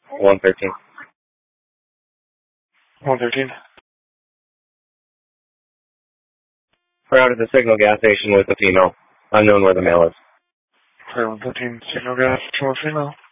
113. 113. We're out at the Signal gas station with the female. Unknown where the male is. Okay, 113, signal gas, 2 female.